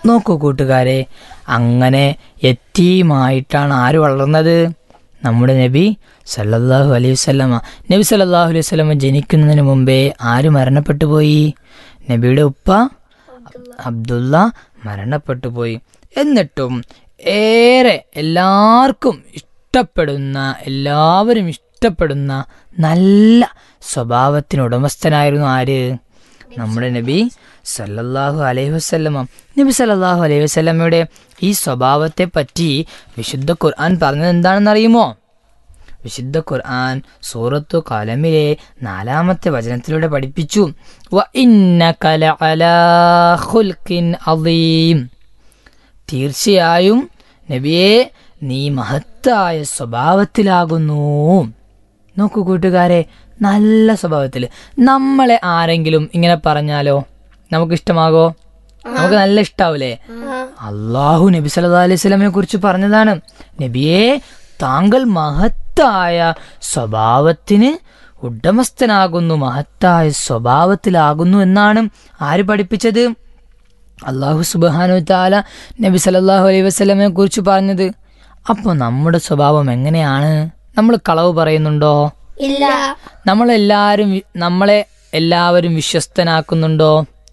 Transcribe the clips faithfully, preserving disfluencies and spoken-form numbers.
നോക്കൂ കൂട്ടുകാരെ, അങ്ങനെ യത്തീമായിട്ടാണ് ആര് വളർന്നത്? നമ്മുടെ നബി സല്ലല്ലാഹു അലൈഹി വസല്ലമ. നബി സല്ലല്ലാഹു അലൈഹി വസല്ലമ ജനിക്കുന്നതിന് മുമ്പേ ആര് മരണപ്പെട്ടു പോയി? നബിയുടെ ഉപ്പ അബ്ദുള്ള മരണപ്പെട്ടു പോയി. എന്നിട്ടും ഏറെ എല്ലാവർക്കും ഇഷ്ടപ്പെടുന്ന എല്ലാവരും ഇഷ്ടപ്പെടുന്ന നല്ല സ്വഭാവത്തിന് ഉടമസ്ഥനായിരുന്നു ആര്? നമ്മുടെ നബി സല്ലല്ലാഹു അലൈഹി വസല്ലമ. നബി സല്ലല്ലാഹു അലൈഹി വസല്ലമയുടെ ഈ സ്വഭാവത്തെ പറ്റി വിശുദ്ധ ഖുർആൻ പറഞ്ഞത് എന്താണെന്ന് അറിയുമോ? വിശുദ്ധ ഖുർആൻ സൂറത്തു ഖലമിലെ നാലാമത്തെ വചനത്തിലൂടെ പഠിപ്പിച്ചു, വ ഇന്നക ലഅലാ ഖുൽഖിൻ അദീം. തീർച്ചയായും നബിയെ നീ മഹത്തായ സ്വഭാവത്തിലാകുന്നു. നോക്കൂ കൂട്ടുകാരെ, നല്ല സ്വഭാവത്തിൽ. നമ്മളെ ആരെങ്കിലും ഇങ്ങനെ പറഞ്ഞാലോ നമുക്ക് ഇഷ്ടമാകോ? നമുക്ക് നല്ല ഇഷ്ടാവൂലേ? അള്ളാഹു നബി സല്ലല്ലാഹു അലൈഹി വസല്ലമയെ കുറിച്ച് പറഞ്ഞതാണ്, നബിയെ താങ്കൾ മഹത്തായ സ്വഭാവത്തിന് ഉടമസ്ഥനാകുന്നു, മഹത്തായ സ്വഭാവത്തിലാകുന്നു എന്നാണ് ആര് പഠിപ്പിച്ചത്? അള്ളാഹു സുബ്ഹാനഹു വ തആല നബി സല്ലല്ലാഹു അലൈഹി വസല്ലമയെ കുറിച്ച് പറഞ്ഞത്. അപ്പോൾ നമ്മുടെ സ്വഭാവം എങ്ങനെയാണ്? നമ്മൾ കളവ് പറയുന്നുണ്ടോ? ഇല്ല. നമ്മളെല്ലാവരും നമ്മളെ എല്ലാവരും വിശ്വസ്തനാക്കുന്നുണ്ടോ?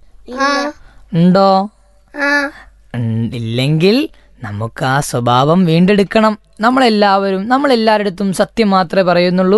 ഉണ്ടോ? ഇല്ലെങ്കിൽ നമുക്ക് ആ സ്വഭാവം വീണ്ടെടുക്കണം. നമ്മളെല്ലാവരും നമ്മളെല്ലാവരുടെ സത്യം മാത്രമേ പറയുന്നുള്ളൂ.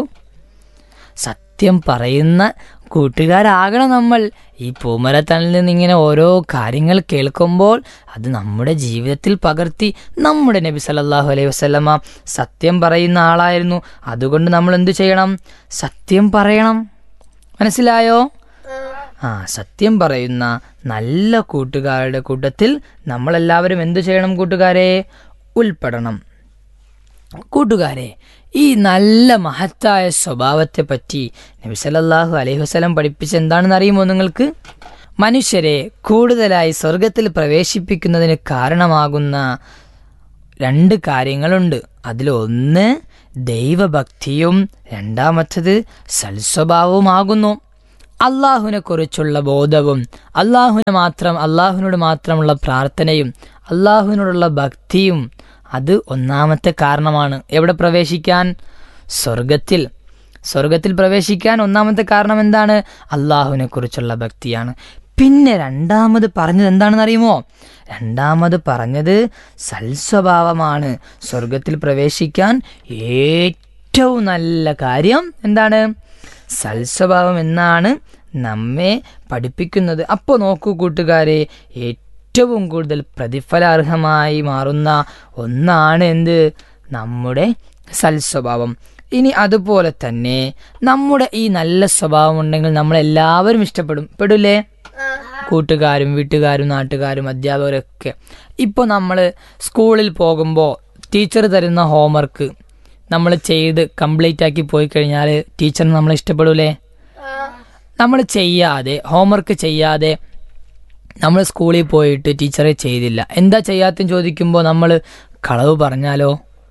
സത്യം പറയുന്ന കൂട്ടുകാരാകണം നമ്മൾ. ഈ പൂമരത്തണിൽ നിന്ന് ഇങ്ങനെ ഓരോ കാര്യങ്ങൾ കേൾക്കുമ്പോൾ അത് നമ്മുടെ ജീവിതത്തിൽ പകർത്തി. നമ്മുടെ നബി സല്ലല്ലാഹു അലൈഹി വസല്ലമ സത്യം പറയുന്ന ആളായിരുന്നു. അതുകൊണ്ട് നമ്മൾ എന്തു ചെയ്യണം? സത്യം പറയണം. മനസ്സിലായോ? ആ സത്യം പറയുന്ന നല്ല കൂട്ടുകാരുടെ കൂട്ടത്തിൽ നമ്മളെല്ലാവരും എന്തു ചെയ്യണം കൂട്ടുകാരെ? ഉൾപ്പെടണം. കൂട്ടുകാരെ, ഈ നല്ല മഹത്തായ സ്വഭാവത്തെ പറ്റി നബി സല്ലല്ലാഹു അലൈഹി വസല്ലം പഠിപ്പിച്ച എന്താണെന്ന് അറിയുമോ നിങ്ങൾക്ക്? മനുഷ്യരെ കൂടുതലായി സ്വർഗത്തിൽ പ്രവേശിപ്പിക്കുന്നതിന് കാരണമാകുന്ന രണ്ട് കാര്യങ്ങളുണ്ട്. അതിലൊന്ന് ദൈവഭക്തിയും രണ്ടാമത്തത് സൽസ്വഭാവവുമാകുന്നു. അള്ളാഹുവിനെ കുറിച്ചുള്ള ബോധവും അള്ളാഹുവിനെ മാത്രം അള്ളാഹുവിനോട് മാത്രമുള്ള പ്രാർത്ഥനയും അള്ളാഹുവിനോടുള്ള ഭക്തിയും അത് ഒന്നാമത്തെ കാരണമാണ്. എവിടെ പ്രവേശിക്കാൻ? സ്വർഗത്തിൽ. സ്വർഗത്തിൽ പ്രവേശിക്കാൻ ഒന്നാമത്തെ കാരണം എന്താണ്? അള്ളാഹുവിനെ കുറിച്ചുള്ള ഭക്തിയാണ്. പിന്നെ രണ്ടാമത് പറഞ്ഞത് എന്താണെന്ന് അറിയുമോ? രണ്ടാമത് പറഞ്ഞത് സൽസ്വഭാവമാണ്. സ്വർഗത്തിൽ പ്രവേശിക്കാൻ ഏറ്റവും നല്ല കാര്യം എന്താണ്? സൽസ്വഭാവം എന്നാണ് നമ്മെ പഠിപ്പിക്കുന്നത്. അപ്പോൾ നോക്കൂ കൂട്ടുകാരെ, ഏറ്റവും കൂടുതൽ പ്രതിഫലാർഹമായി മാറുന്ന ഒന്നാണ് എന്ത്? നമ്മുടെ സൽസ്വഭാവം. ഇനി അതുപോലെ തന്നെ നമ്മുടെ ഈ നല്ല സ്വഭാവം ഉണ്ടെങ്കിൽ നമ്മളെല്ലാവരും ഇഷ്ടപ്പെടും. പെടില്ലേ? കൂട്ടുകാരും വീട്ടുകാരും നാട്ടുകാരും അധ്യാപകരൊക്കെ. ഇപ്പോൾ നമ്മൾ സ്കൂളിൽ പോകുമ്പോൾ ടീച്ചർ തരുന്ന ഹോംവർക്ക് നമ്മൾ ചെയ്ത് കംപ്ലീറ്റ് ആക്കി പോയി കഴിഞ്ഞാൽ ടീച്ചറിന് നമ്മളെ ഇഷ്ടപ്പെടൂലേ? നമ്മൾ ചെയ്യാതെ ഹോംവർക്ക് ചെയ്യാതെ നമ്മൾ സ്കൂളിൽ പോയിട്ട് ടീച്ചറെ ചെയ്തില്ല, എന്താ ചെയ്യാത്തെന്ന് ചോദിക്കുമ്പോൾ നമ്മൾ കളവ് പറഞ്ഞാലോ?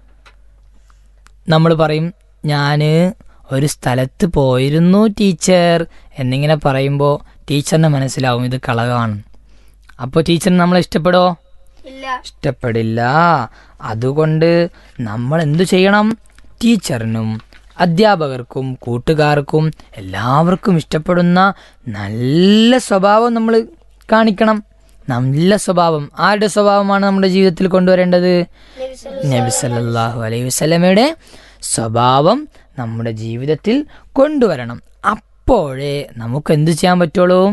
നമ്മൾ പറയും, ഞാൻ ഒരു സ്ഥലത്ത് പോയിരുന്നു ടീച്ചർ എന്നിങ്ങനെ പറയുമ്പോൾ ടീച്ചറിന് മനസ്സിലാവും ഇത് കളവാണ്. അപ്പോൾ ടീച്ചറിന് നമ്മളെ ഇഷ്ടപ്പെടോ? ഇഷ്ടപ്പെടില്ല. അതുകൊണ്ട് നമ്മൾ എന്തു ചെയ്യണം? ടീച്ചറിനും അധ്യാപകർക്കും കൂട്ടുകാർക്കും എല്ലാവർക്കും ഇഷ്ടപ്പെടുന്ന നല്ല സ്വഭാവം നമ്മൾ കാണിക്കണം. നല്ല സ്വഭാവം. ആരുടെ സ്വഭാവമാണ് നമ്മുടെ ജീവിതത്തിൽ കൊണ്ടുവരേണ്ടത്? നബി സല്ലല്ലാഹു അലൈഹി വസല്ലമയുടെ സ്വഭാവം നമ്മുടെ ജീവിതത്തിൽ കൊണ്ടുവരണം. അപ്പോഴേ നമുക്ക് എന്തു ചെയ്യാൻ പറ്റുള്ളൂ?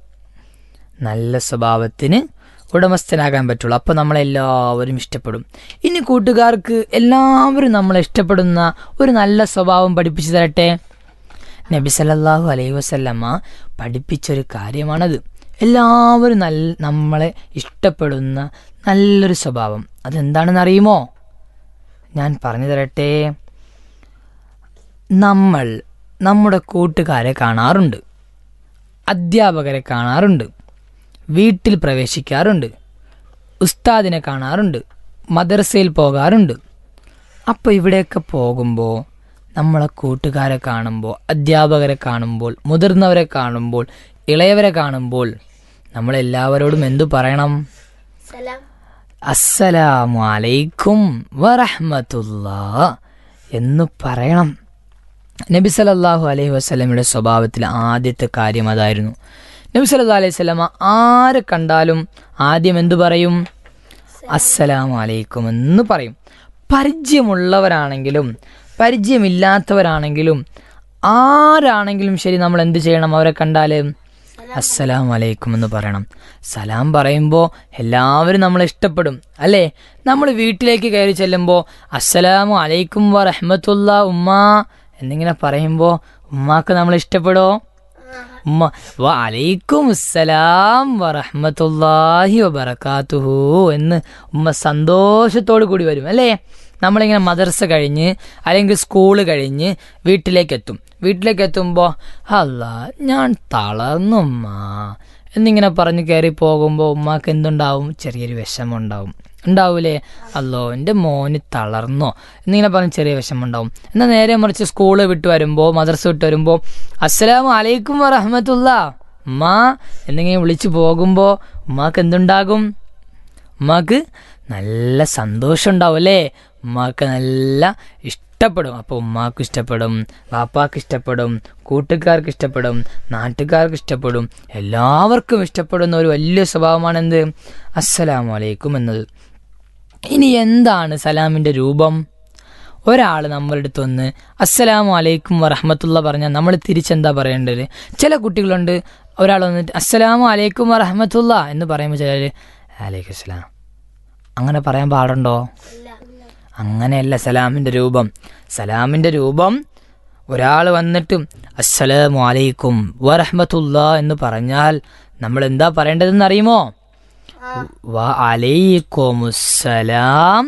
നല്ല സ്വഭാവത്തിന് ഉടമസ്ഥനാകാൻ പറ്റുള്ളൂ. അപ്പോൾ നമ്മളെല്ലാവരും ഇഷ്ടപ്പെടും. ഇനി കൂട്ടുകാർക്ക് എല്ലാവരും നമ്മളെ ഇഷ്ടപ്പെടുന്ന ഒരു നല്ല സ്വഭാവം പഠിപ്പിച്ചു തരട്ടെ. നബി സല്ലല്ലാഹു അലൈഹി വസല്ലമ പഠിപ്പിച്ചൊരു കാര്യമാണത്. എല്ലാവരും നല്ല നമ്മളെ ഇഷ്ടപ്പെടുന്ന നല്ലൊരു സ്വഭാവം അതെന്താണെന്ന് അറിയുമോ? ഞാൻ പറഞ്ഞു തരട്ടെ. നമ്മൾ നമ്മുടെ കൂട്ടുകാരെ കാണാറുണ്ട്, അധ്യാപകരെ കാണാറുണ്ട്, വീട്ടിൽ പ്രവേശിക്കാറുണ്ട്, ഉസ്താദിനെ കാണാറുണ്ട്, മദ്രസയിൽ പോകാറുണ്ട്. അപ്പോൾ ഇവിടെയൊക്കെ പോകുമ്പോൾ നമ്മളെ കൂട്ടുകാരെ കാണുമ്പോൾ, അധ്യാപകരെ കാണുമ്പോൾ, മുതിർന്നവരെ കാണുമ്പോൾ, ഇളയവരെ കാണുമ്പോൾ നമ്മളെല്ലാവരോടും എന്തു പറയണം? അസ്സലാമു അലൈക്കും വറഹ്മത്തുള്ളാഹ് എന്ന് പറയണം. നബി സല്ലല്ലാഹു അലൈഹി വസല്ലമയുടെ സ്വഭാവത്തിൽ ആദ്യത്തെ കാര്യം അതായിരുന്നു. നബി സല്ലല്ലാഹു അലൈഹി വസല്ലമ ആരെ കണ്ടാലും ആദ്യം എന്തു പറയും? അസ്സലാമു അലൈക്കും എന്ന് പറയും. പരിചയമുള്ളവരാണെങ്കിലും പരിചയമില്ലാത്തവരാണെങ്കിലും ആരാണെങ്കിലും ശരി, നമ്മൾ എന്ത് ചെയ്യണം? അവരെ കണ്ടാൽ അസ്സലാമു അലൈക്കും എന്ന് പറയണം. സലാം പറയുമ്പോൾ എല്ലാവരും നമ്മളെ ഇഷ്ടപ്പെടും, അല്ലേ? നമ്മൾ വീട്ടിലേക്ക് കയറി ചെല്ലുമ്പോൾ അസ്സലാമു അലൈക്കും വറഹ്മത്തുള്ളാഹി ഉമ്മ എന്നിങ്ങനെ പറയുമ്പോൾ ഉമ്മാക്ക് നമ്മൾ ഇഷ്ടപ്പെടോ? ഉമ്മ വ അലൈക്കും അസ്സലാം വറഹ്മത്തുള്ളാഹി വബറകാതുഹു എന്ന് ഉമ്മ സന്തോഷത്തോടു കൂടി വരും, അല്ലേ? നമ്മളിങ്ങനെ മദ്രസ കഴിഞ്ഞ് അല്ലെങ്കിൽ സ്കൂള് കഴിഞ്ഞ് വീട്ടിലേക്ക് എത്തും. വീട്ടിലേക്ക് എത്തുമ്പോൾ അല്ലാ ഞാൻ തളർന്നു ഉമ്മ എന്നിങ്ങനെ പറഞ്ഞ് കയറി പോകുമ്പോൾ ഉമ്മാക്ക് എന്തുണ്ടാവും? ചെറിയൊരു വിഷമം ഉണ്ടാവും, ഉണ്ടാവൂലേ? അല്ലോ എൻ്റെ മോന് തളർന്നോ എന്നിങ്ങനെ പറഞ്ഞ് ചെറിയ വിഷമം ഉണ്ടാവും. എന്നാൽ നേരെ മറിച്ച് സ്കൂള് വിട്ട് വരുമ്പോൾ മദ്രസ വിട്ട് വരുമ്പോൾ അസ്സലാമു അലൈക്കും വറഹ്മത്തുള്ളാഹി ഉമ്മ എന്നിങ്ങനെ വിളിച്ചു പോകുമ്പോൾ ഉമ്മാക്ക് എന്തുണ്ടാകും? ഉമ്മാക്ക് നല്ല സന്തോഷം ഉണ്ടാവും, അല്ലേ? ഉമ്മാക്ക് നല്ല ഇഷ്ടപ്പെടും. അപ്പോൾ ഉമ്മാക്ക് ഇഷ്ടപ്പെടും, വാപ്പാക്ക് ഇഷ്ടപ്പെടും, കൂട്ടുകാർക്ക് ഇഷ്ടപ്പെടും, നാട്ടുകാർക്ക് ഇഷ്ടപ്പെടും, എല്ലാവർക്കും ഇഷ്ടപ്പെടുന്ന ഒരു വലിയ സ്വഭാവമാണ് എന്ത്? അസ്സലാമു അലൈക്കും എന്നത്. ഇനി എന്താണ് സലാമിൻ്റെ രൂപം? ഒരാൾ നമ്മളുടെ അടുത്ത് വന്ന് അസ്സലാമു അലൈക്കും വറഹ്മത്തുള്ളാഹി പറഞ്ഞാൽ നമ്മൾ തിരിച്ചെന്താ പറയേണ്ടത്? ചില കുട്ടികളുണ്ട്, ഒരാൾ വന്നിട്ട് അസ്സലാമു അലൈക്കും വറഹ്മത്തുള്ളാഹി എന്ന് പറയുമ്പോൾ ചിലർ അലൈക്കും സലാം അങ്ങനെ പറയാൻ പാടുണ്ടോ? അങ്ങനെയല്ല സലാമിൻ്റെ രൂപം. സലാമിൻ്റെ രൂപം ഒരാൾ വന്നിട്ട് അസ്സലാമു അലൈക്കും വറഹ്മത്തുള്ളാഹി എന്ന് പറഞ്ഞാൽ നമ്മൾ എന്താ പറയേണ്ടതെന്ന് അറിയുമോ? വ അലൈക്കുമുസ്സലാം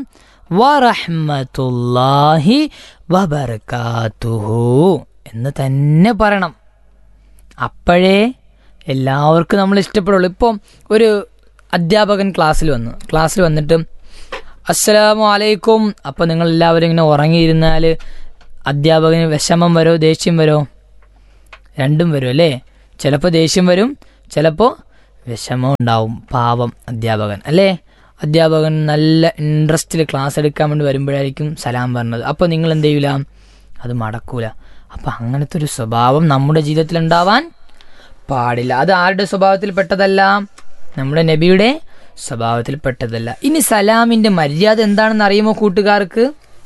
വറഹ്മത്തുള്ളാഹി വബറകാതുഹു എന്ന് തന്നെ പറയണം. അപ്പോഴേ എല്ലാവർക്കും നമ്മൾ ഇഷ്ടപ്പെടുള്ളൂ. ഇപ്പം ഒരു അധ്യാപകൻ ക്ലാസ്സിൽ വന്നു ക്ലാസ്സിൽ വന്നിട്ട് അസ്സലാമു അലൈക്കും, അപ്പം നിങ്ങളെല്ലാവരും ഇങ്ങനെ ഉറങ്ങിയിരുന്നാൽ അധ്യാപകന് വിഷമം വരോ ദേഷ്യം വരോ? രണ്ടും വരും, അല്ലേ? ചിലപ്പോൾ ദേഷ്യം വരും, ചിലപ്പോൾ വിഷമം ഉണ്ടാവും. പാവം അധ്യാപകൻ, അല്ലേ? അധ്യാപകൻ നല്ല ഇൻട്രസ്റ്റിൽ ക്ലാസ് എടുക്കാൻ വേണ്ടി വരുമ്പോഴായിരിക്കും സലാം പറഞ്ഞത്. അപ്പോൾ നിങ്ങൾ എന്ത് ചെയ്യൂല? അത് മടക്കൂല. അപ്പം അങ്ങനത്തെ ഒരു സ്വഭാവം നമ്മുടെ ജീവിതത്തിൽ ഉണ്ടാവാൻ പാടില്ല. അത് ആരുടെ സ്വഭാവത്തിൽ പെട്ടതല്ല? നമ്മുടെ നബിയുടെ സ്വഭാവത്തിൽ പെട്ടതല്ല. ഇനി സലാമിൻ്റെ മര്യാദ എന്താണെന്ന് അറിയുമോ കൂട്ടുകാർക്ക്?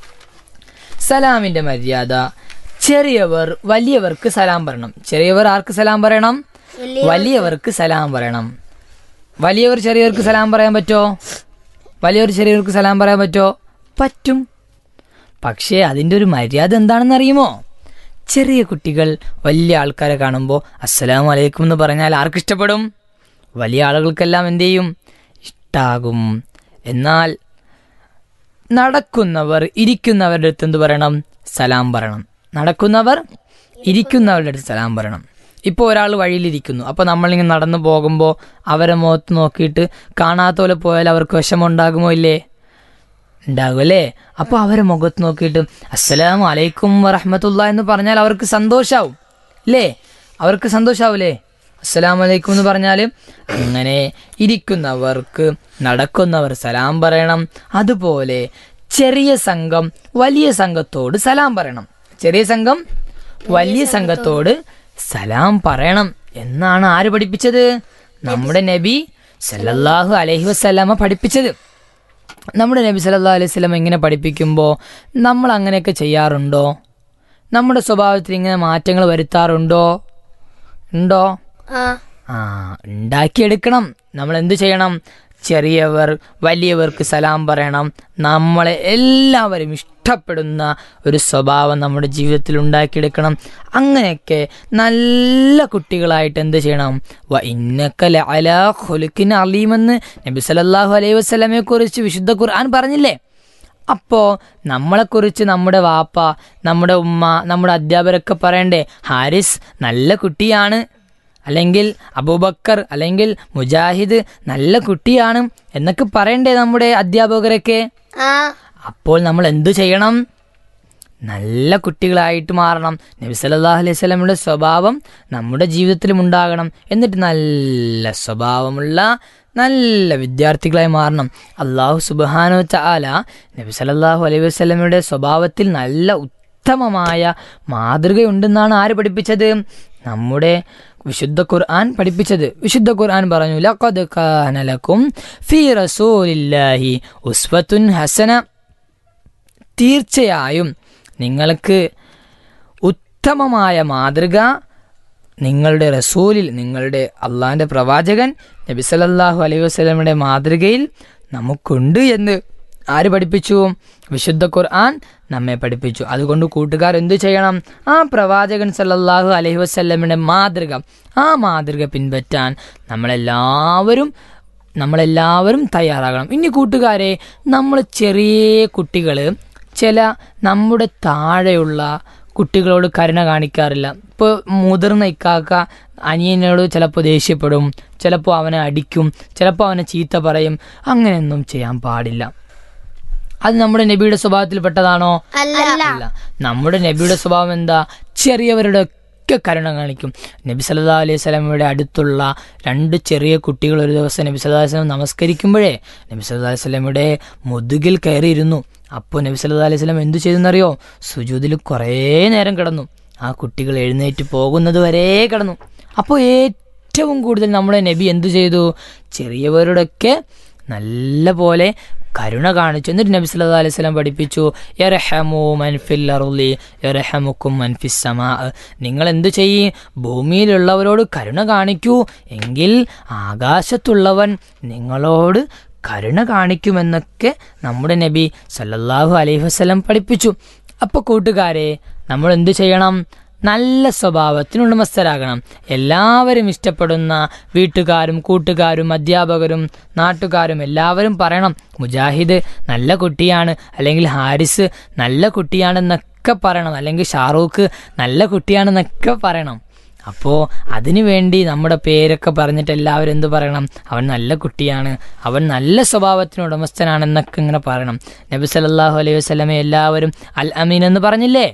സലാമിൻ്റെ മര്യാദ, ചെറിയവർ വലിയവർക്ക് സലാം പറയണം. ചെറിയവർ ആർക്ക് സലാം പറയണം? വലിയവർക്ക് സലാം പറയണം. വലിയവർ ചെറിയവർക്ക് സലാം പറയാൻ പറ്റുമോ? വലിയവർ ചെറിയവർക്ക് സലാം പറയാൻ പറ്റുമോ? പറ്റും. പക്ഷേ അതിൻ്റെ ഒരു മര്യാദ എന്താണെന്ന് അറിയുമോ? ചെറിയ കുട്ടികൾ വലിയ ആൾക്കാരെ കാണുമ്പോൾ അസ്സലാമു അലൈക്കും എന്ന് പറഞ്ഞാൽ ആർക്കിഷ്ടപ്പെടും? വലിയ ആളുകൾക്കെല്ലാം എന്ത് ചെയ്യും? ഇഷ്ടാകും. എന്നാൽ നടക്കുന്നവർ ഇരിക്കുന്നവരുടെ അടുത്ത് എന്ത് പറയണം? സലാം പറയണം. നടക്കുന്നവർ ഇരിക്കുന്നവരുടെ അടുത്ത് സലാം പറയണം. ഇപ്പോൾ ഒരാൾ വഴിയിലിരിക്കുന്നു, അപ്പോൾ നമ്മളിങ്ങനെ നടന്നു പോകുമ്പോൾ അവരെ മുഖത്ത് നോക്കിയിട്ട് കാണാത്ത പോലെ പോയാൽ അവർക്ക് വിഷമം ഉണ്ടാകുമോ? ഇല്ലേ? ഉണ്ടാകും, അല്ലേ? അപ്പോൾ അവരെ മുഖത്ത് നോക്കിയിട്ട് അസ്സലാമു അലൈക്കും വറഹ്മത്തുള്ളാഹി എന്ന് പറഞ്ഞാൽ അവർക്ക് സന്തോഷാവും, അല്ലേ? അവർക്ക് സന്തോഷാവൂലേ അസ്സലാമു അലൈക്കും എന്ന് പറഞ്ഞാൽ? അങ്ങനെ ഇരിക്കുന്നവർക്ക് നടക്കുന്നവർ സലാം പറയണം. അതുപോലെ ചെറിയ സംഘം വലിയ സംഘത്തോട് സലാം പറയണം. ചെറിയ സംഘം വലിയ സംഘത്തോട് സലാം പറയണം എന്നാണ് ആര് പഠിപ്പിച്ചത്? നമ്മുടെ നബി സല്ലല്ലാഹു അലൈഹി വസല്ലമ പഠിപ്പിച്ചത്. നമ്മുടെ നബി സല്ലല്ലാഹു അലൈഹി വസല്ലമ ഇങ്ങനെ പഠിപ്പിക്കുമ്പോൾ നമ്മൾ അങ്ങനെയൊക്കെ ചെയ്യാറുണ്ടോ? നമ്മുടെ സ്വഭാവത്തിൽ ഇങ്ങനെ മാറ്റങ്ങൾ വരുത്താറുണ്ടോ? ഉണ്ടോ? ആ, ഉണ്ടാക്കിയെടുക്കണം. നമ്മൾ എന്ത് ചെയ്യണം? ചെറിയവർ വലിയവർക്ക് സലാം പറയണം. നമ്മളെ എല്ലാവരും ഇഷ്ടപ്പെടുന്ന ഒരു സ്വഭാവം നമ്മുടെ ജീവിതത്തിൽ ഉണ്ടാക്കിയെടുക്കണം. അങ്ങനെയൊക്കെ നല്ല കുട്ടികളായിട്ട് എന്ത് ചെയ്യണം? വ ഇന്നക ലഅലാ ഖുലുഖിൻ അലീമെന്ന് നബി സല്ലല്ലാഹു അലൈഹി വസല്ലമയെ കുറിച്ച് വിശുദ്ധ ഖുർആൻ പറഞ്ഞില്ലേ? അപ്പോൾ നമ്മളെക്കുറിച്ച് നമ്മുടെ വാപ്പ, നമ്മുടെ ഉമ്മ, നമ്മുടെ അധ്യാപകരൊക്കെ പറയണ്ടേ? ഹാരിസ് നല്ല കുട്ടിയാണ്, അല്ലെങ്കിൽ അബൂബക്കർ അല്ലെങ്കിൽ മുജാഹിദ് നല്ല കുട്ടിയാണ് എന്നൊക്കെ പറയണ്ടേ നമ്മുടെ അധ്യാപകരൊക്കെ? അപ്പോൾ നമ്മൾ എന്തു ചെയ്യണം? നല്ല കുട്ടികളായിട്ട് മാറണം. നബി സല്ലല്ലാഹു അലൈഹി വസല്ലമയുടെ സ്വഭാവം നമ്മുടെ ജീവിതത്തിലും ഉണ്ടാകണം. എന്നിട്ട് നല്ല സ്വഭാവമുള്ള നല്ല വിദ്യാർത്ഥികളായി മാറണം. അള്ളാഹു സുബ്ഹാനഹു വ തആല നബി സല്ലല്ലാഹു അലൈഹി വസല്ലമയുടെ സ്വഭാവത്തിൽ നല്ല ഉത്തമമായ മാതൃകയുണ്ടെന്നാണ് ആര് പഠിപ്പിച്ചത്? നമ്മുടെ വിശുദ്ധ ഖുർആൻ പഠിപ്പിച്ചത്. വിശുദ്ധ ഖുർആൻ പറഞ്ഞു, ലഖദ് കാന ലക്കും ഫീ റസൂലില്ലാഹി ഉസ്വത്തുൻ ഹസന. തീർച്ചയായും നിങ്ങൾക്ക് ഉത്തമമായ മാതൃക നിങ്ങളുടെ റസൂലിൽ, നിങ്ങളുടെ അള്ളാഹിൻ്റെ പ്രവാചകൻ നബി സല്ലല്ലാഹു അലൈഹി വസല്ലമയുടെ മാതൃകയിൽ നമുക്കുണ്ട് എന്ന് ആര് പഠിപ്പിച്ചു? വിശുദ്ധ ഖുർആൻ നമ്മെ പഠിപ്പിച്ചു. അതുകൊണ്ട് കൂട്ടുകാർ എന്തു ചെയ്യണം? ആ പ്രവാചകൻ സല്ലല്ലാഹു അലൈഹി വസല്ലമയുടെ മാതൃക, ആ മാതൃക പിൻപറ്റാൻ നമ്മളെല്ലാവരും നമ്മളെല്ലാവരും തയ്യാറാകണം. ഇനി കൂട്ടുകാരെ, നമ്മൾ ചെറിയ കുട്ടികൾ ചില നമ്മുടെ താഴെയുള്ള കുട്ടികളോട് കരുണ കാണിക്കാറില്ല. ഇപ്പോൾ മുതിർന്ന ഇക്കാക്ക അനിയനോട് ചിലപ്പോൾ ദേഷ്യപ്പെടും, ചിലപ്പോൾ അവനെ അടിക്കും, ചിലപ്പോൾ അവനെ ചീത്ത പറയും. അങ്ങനെയൊന്നും ചെയ്യാൻ പാടില്ല. അത് നമ്മുടെ നബിയുടെ സ്വഭാവത്തിൽപ്പെട്ടതാണോ? അല്ല. നമ്മുടെ നബിയുടെ സ്വഭാവം എന്താ? ചെറിയവരുടെ ഒക്കെ കരുണ കാണിക്കും. നബി സല്ലല്ലാഹു അലൈഹി വസല്ലമയുടെ അടുത്തുള്ള രണ്ട് ചെറിയ കുട്ടികൾ ഒരു ദിവസം നബി സല്ലല്ലാഹു അലൈഹി വസല്ലം നമസ്കരിക്കുമ്പോഴേ നബി സല്ലല്ലാഹു അലൈഹി വസല്ലമയുടെ മുതുകിൽ കയറിയിരുന്നു. അപ്പോൾ നബി സല്ലല്ലാഹു അലൈഹി വസല്ലം എന്തു ചെയ്തെന്നറിയോ? സുജൂദിൽ കുറേ നേരം കിടന്നു. ആ കുട്ടികൾ എഴുന്നേറ്റ് പോകുന്നത് വരെ കിടന്നു. അപ്പോൾ ഏറ്റവും കൂടുതൽ നമ്മുടെ നബി എന്തു ചെയ്തു? ചെറിയവരുടെയൊക്കെ നല്ല പോലെ കരുണ കാണിച്ചു. എന്നിട്ട് നബി സല്ലല്ലാഹു അലൈഹി വസല്ലം പഠിപ്പിച്ചു, യർഹമു മൻ ഫിൽ അർളി യർഹമുക്കും മൻ ഫിസ് സമാ. നിങ്ങൾ എന്തു ചെയ്യ്? ഭൂമിയിലുള്ളവരോട് കരുണ കാണിക്കൂ, എങ്കിൽ ആകാശത്തുള്ളവൻ നിങ്ങളോട് കരുണ കാണിക്കുമെന്നൊക്കെ നമ്മുടെ നബി സല്ലല്ലാഹു അലൈഹി വസല്ലം പഠിപ്പിച്ചു. അപ്പോൾ കൂട്ടുകാരെ, നമ്മൾ എന്തു ചെയ്യണം? നല്ല സ്വഭാവത്തിന് ഉടമസ്ഥരാകണം. എല്ലാവരും ഇഷ്ടപ്പെടുന്ന വീട്ടുകാരും കൂട്ടുകാരും അധ്യാപകരും നാട്ടുകാരും എല്ലാവരും പറയണം, മുജാഹിദ് നല്ല കുട്ടിയാണ്, അല്ലെങ്കിൽ ഹാരിസ് നല്ല കുട്ടിയാണെന്നൊക്കെ പറയണം, അല്ലെങ്കിൽ ഷാറൂഖ് നല്ല കുട്ടിയാണെന്നൊക്കെ പറയണം. അപ്പോൾ അതിനു വേണ്ടി നമ്മുടെ പേരൊക്കെ പറഞ്ഞിട്ട് എല്ലാവരും എന്ത് പറയണം? അവൻ നല്ല കുട്ടിയാണ്, അവൻ നല്ല സ്വഭാവത്തിന് ഉടമസ്ഥനാണെന്നൊക്കെ ഇങ്ങനെ പറയണം. നബി സല്ലല്ലാഹു അലൈഹി വസല്ലമയെ എല്ലാവരും അൽ അമീൻ എന്ന് പറഞ്ഞില്ലേ?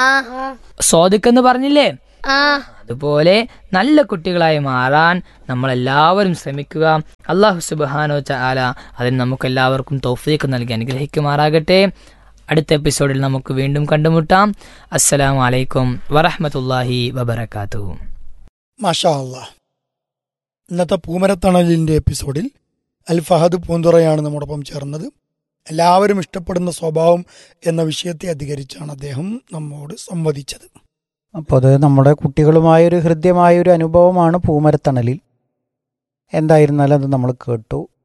സ്വാദിഖ് എന്ന് പറഞ്ഞില്ലേ? അതുപോലെ നല്ല കുട്ടികളായി മാറാൻ നമ്മളെല്ലാവരും ശ്രമിക്കുക. അല്ലാഹു സുബ്ഹാനഹു വ തആല അതിന് നമുക്കെല്ലാവർക്കും തൗഫീഖ് നൽകി അനുഗ്രഹിക്കുമാറാകട്ടെ. അടുത്ത എപ്പിസോഡിൽ നമുക്ക് വീണ്ടും കണ്ടുമുട്ടാം. അസ്സലാമു അലൈക്കും വറഹ്മത്തുള്ളാഹി വബറകാതുഹു. മാഷാ അല്ലാഹ്. ഇന്നത്തെ പൂമരത്തണലിൻ്റെ എപ്പിസോഡിൽ അൽ ഫഹദ് പൂന്തുറയാണ് നമ്മോടൊപ്പം ചേർന്നത്. എല്ലാവരും ഇഷ്ടപ്പെടുന്ന സ്വഭാവം എന്ന വിഷയത്തെ അധികരിച്ചാണ് അദ്ദേഹം നമ്മോട് സംവദിച്ചത്. അപ്പോൾ അത് നമ്മുടെ കുട്ടികളുമായൊരു ഹൃദ്യമായൊരു അനുഭവമാണ് പൂമരത്തണലിൽ. എന്തായിരുന്നാലും അത് നമ്മൾ കേട്ടു.